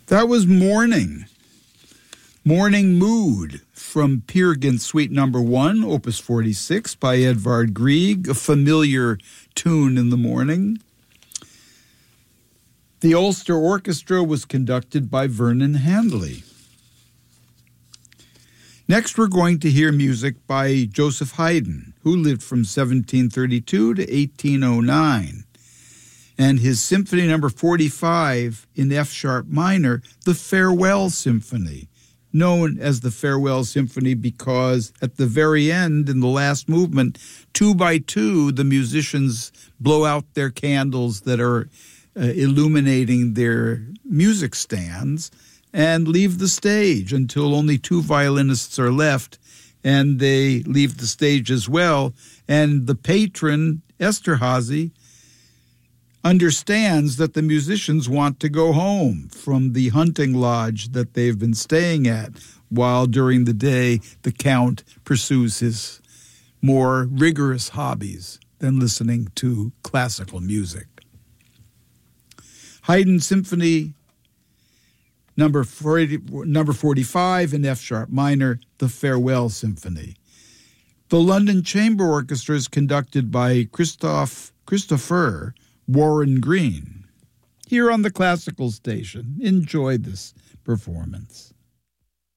That was Morning Mood from Peer Gynt Suite No. 1, Opus 46 by Edvard Grieg, a familiar tune in the morning. The Ulster Orchestra was conducted by Vernon Handley. Next, we're going to hear music by Joseph Haydn, who lived from 1732 to 1809. And his Symphony No. 45 in F-sharp minor, the Farewell Symphony, known as the Farewell Symphony because at the very end, in the last movement, 2 by 2, the musicians blow out their candles that are illuminating their music stands and leave the stage until only 2 violinists are left, and they leave the stage as well. And the patron, Esterhazy, understands that the musicians want to go home from the hunting lodge that they've been staying at, while during the day the Count pursues his more rigorous hobbies than listening to classical music. Haydn Symphony number 45 in F-sharp minor, the Farewell Symphony. The London Chamber Orchestra is conducted by Christopher Warren Green. Here on the Classical Station, enjoy this performance.